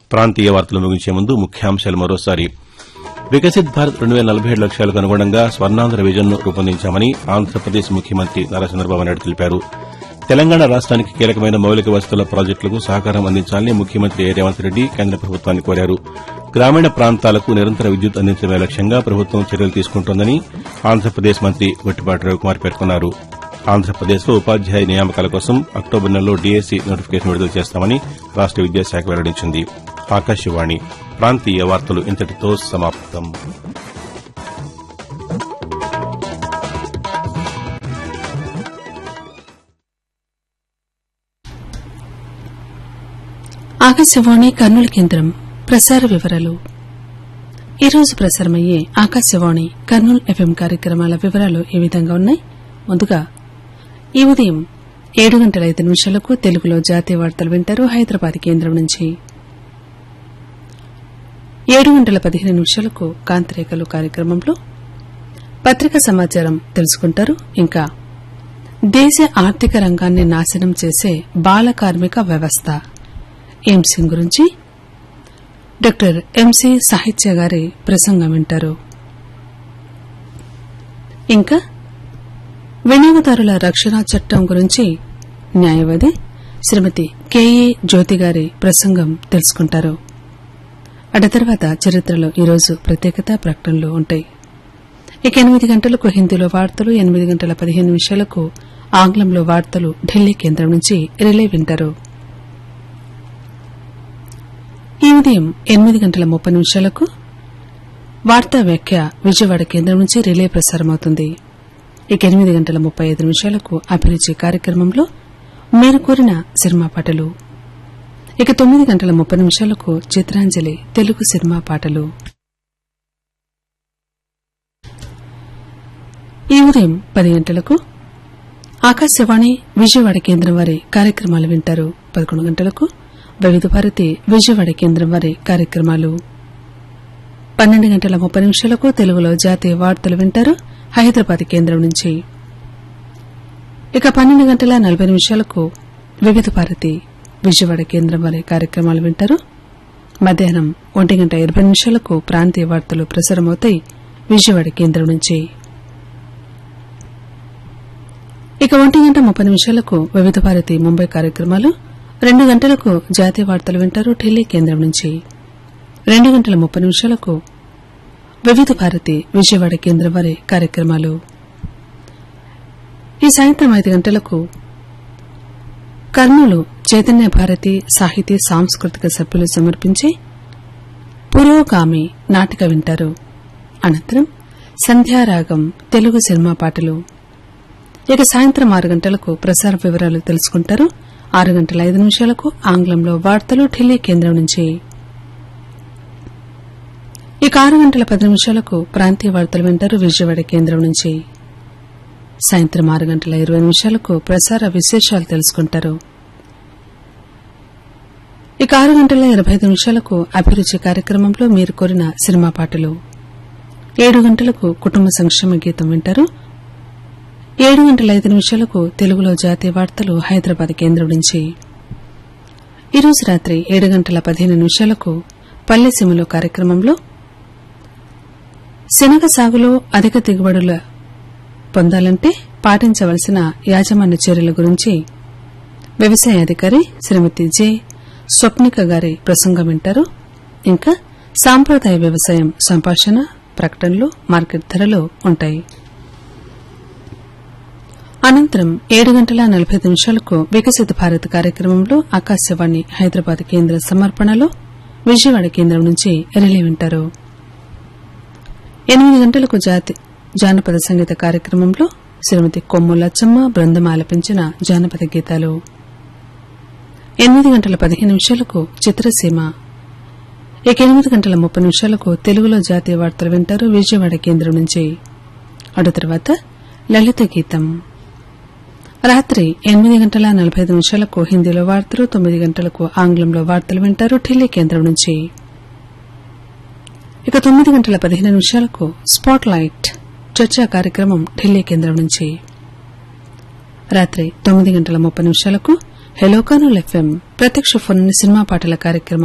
ప్రాంతీయ వార్తలు ముగించే ముందు ముఖ్యాంశాలు మరోసారి. వికసిత్ భారత్ 2047 లక్ష్యాలకు అనుగుణంగా స్వర్ణాంధ్ర విజన్ను రూపొందించామని ఆంధ్రప్రదేశ్ ముఖ్యమంత్రి నారా చంద్రబాబు నాయుడు తెలిపారు. తెలంగాణ రాష్ట్రానికి కీలకమైన మౌలిక వసతుల ప్రాజెక్టులకు సహకారం అందించాలని ముఖ్యమంత్రి రేవంత్ రెడ్డి కేంద్ర ప్రభుత్వాన్ని కోరారు. గ్రామీణ ప్రాంతాలకు నిరంతర విద్యుత్ అందించడమే లక్ష్యంగా ప్రభుత్వం చర్యలు తీసుకుంటోందని ఆంధ్రప్రదేశ్ మంత్రి గొట్టిపాటి రవికుమార్ పేర్కొన్నారు. ఆంధ్రప్రదేశ్లో ఉపాధ్యాయ నియామకాల కోసం అక్టోబర్ నెలలో డీఎస్సీ నోటిఫికేషన్ విడుదల చేస్తామని రాష్ట విద్యాశాఖ వెల్లడించింది. ఆకాశవాణి ప్రాంతీయ వార్తలు ఇంతటితో సమాప్తం. ఆకాశవాణి కర్నూలు కేంద్రం ప్రసార వివరాలు. ఈరోజు ప్రసారమయ్యే ఆకాశవాణి కర్నూలు ఎఫ్ఎం కార్యక్రమాల వివరాలు ఈ విధంగా ఉన్నాయి. ముందుగా ఈ ఉదయం 7:05 తెలుగులో జాతీయ వార్తలు వింటారు హైదరాబాద్ కేంద్రం నుంచి. 7:15 కాంతిరేఖలు కార్యక్రమంలో పత్రికా సమాచారం తెలుసుకుంటారు. ఇంకా దేశ ఆర్థిక రంగాన్ని నాశనం చేసే బాల కార్మిక వ్యవస్థ ఈ అంశం గురించి డాక్టర్ ఎంసీ సాహిత్య గారి ప్రసంగం వింటారు. ఇంకా వినియోగదారుల రక్షణ చట్టం గురించి న్యాయవాది శ్రీమతి కెఏ జ్యోతి గారి ప్రసంగం తెలుసుకుంటారు. అటు తర్వాత చరిత్రలో ఈరోజు ప్రత్యేకత ప్రకటనలు ఉంటాయి. ఇక 8 గంటలకు హిందీలో వార్తలు, 8:15 ఆంగ్లంలో వార్తలు ఢిల్లీ కేంద్రం నుంచి రిలే వింటారు. ఈ ఉదయం 8:30 వార్తా వ్యాఖ్య విజయవాడ కేంద్రం నుంచి రిలే ప్రసారమవుతుంది. ఇక 8:35 అభిరుచి కార్యక్రమంలో మీరు కోరిన సినిమా పాటలు. ఇక 9:30 చిత్రాంజలి తెలుగు సినిమా పాటలు. ఈ ఉదయం 10 గంటలకు ఆకాశవాణి విజయవాడ కేంద్రం వారి కార్యక్రమాలు వింటారు. 11 గంటలకు వివిధ భారతి విజయవాడ కేంద్రం వారి కార్యక్రమాలు. 12:30 తెలుగులో జాతీయ వార్తలు వింటారు హైదరాబాద్ కేంద్రం నుంచి. ఇక 12:40 వివిధ భారతి విజయవాడ కేంద్రం వారి కార్యక్రమాలు వింటారు. మధ్యాహ్నం 1:20 ప్రాంతీయ వార్తలు ప్రసారమవుతాయి విజయవాడ కేంద్రం నుంచి. ఇక 1:30 వివిధ భారతి ముంబై కార్యక్రమాలు. 2 గంటలకు జాతీయ వార్తలు వింటారు ఢిల్లీ కేంద్రం నుంచి. 2:30 వివిధ భారతి విజయవాడ కేంద్రం వారి కార్యక్రమాలు. ఈ సాయంత్రం 5 గంటలకు కర్నూలు చైతన్య భారతి సాహితీ సాంస్కృతిక సభ్యులు సమర్పించే పురోగామి నాటిక వింటారు. అనంతరం సంధ్యారాగం తెలుగు సినిమా పాటలు. ఇక సాయంత్రం 6 గంటలకు ప్రసార వివరాలు తెలుసుకుంటారు. 6:05 ఆంగ్లంలో వార్తలు ఢిల్లీ కేంద్రం నుంచి. ఇక 6:10 ప్రాంతీయ వార్తలు వింటారు విజయవాడ కేంద్రం నుంచి. సాయంత్రం 6:20 ప్రసార విశేషాలు తెలుసుకుంటారు. ఇక 6:25 అభిరుచి కార్యక్రమంలో మీరు కోరిన సినిమా పాటలు. 7 గంటలకు కుటుంబ సంక్షేమ గీతం వింటారు. 7:05 తెలుగులో జాతీయ వార్తలు హైదరాబాద్ కేంద్రం నుంచి. ఈరోజు రాత్రి 7:15 పల్లెసీమలో కార్యక్రమంలో శనగ సాగులో అధిక దిగుబడులు పొందాలంటే పాటించవలసిన యాజమాన్య చర్యల గురించి వ్యవసాయ అధికారి శ్రీమతి జె స్వప్నిక గారి ప్రసంగం వింటారు. ఇంకా సాంప్రదాయ వ్యవసాయం సంభాషణ, ప్రకటనలు, మార్కెట్ ధరలు ఉంటాయి. అనంతరం 7:45 వికసిత భారత్ కార్యక్రమంలో ఆకాశవాణి హైదరాబాద్ కేంద్ర సమర్పణలో విజయవాడ కేంద్రం నుంచి రిలే వింటారు. 8 గంటలకు జానపద సంగీత కార్యక్రమంలో శ్రీమతి కొమ్ము లచ్చమ్మ బృందం ఆలపించిన జానపద గీతాలు. 8:15 చిత్రసీమ. ఇక 8:30 తెలుగులో జాతీయ వార్తలు వింటారు విజయవాడ కేంద్రం నుంచి. అటు తర్వాత లలిత గీతం. రాత్రి 8:45 హిందీలో వార్తలు, 9 గంటలకు ఆంగ్లంలో వార్తలు వింటారు ఢిల్లీ కేంద్రం నుంచి. ఇక 9:15 స్పాట్ లైట్ చర్చా కార్యక్రమం ఢిల్లీ కేంద్రం నుంచి. రాత్రి 9:30 హెలో కర్నూలు ఎఫ్ఎం ప్రత్యక్ష ఫోన్ సినిమా పాటల కార్యక్రమం